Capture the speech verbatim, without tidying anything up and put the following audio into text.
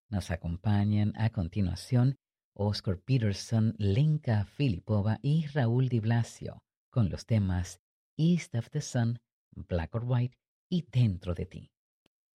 Nos acompañan a continuación Oscar Peterson, Lenka Filipova y Raúl Di Blasio con los temas East of the Sun, Black or White y Dentro de ti.